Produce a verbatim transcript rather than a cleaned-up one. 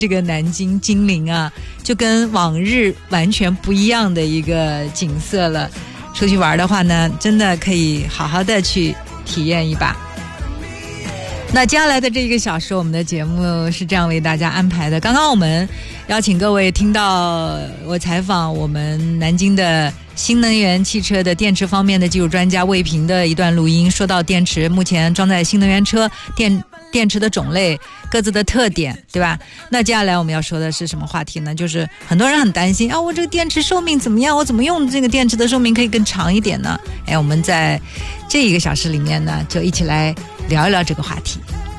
这个南京金陵啊，就跟往日完全不一样的一个景色了。出去玩的话呢，真的可以好好的去体验一把。那接下来的这一个小时，我们的节目是这样为大家安排的。刚刚我们邀请各位听到我采访我们南京的新能源汽车的电池方面的技术专家魏平的一段录音，说到电池目前装在新能源车电电池的种类各自的特点，对吧？那接下来我们要说的是什么话题呢？就是很多人很担心啊，我这个电池寿命怎么样？我怎么用这个电池的寿命可以更长一点呢？哎，我们在这一个小时里面呢，就一起来聊一聊这个话题。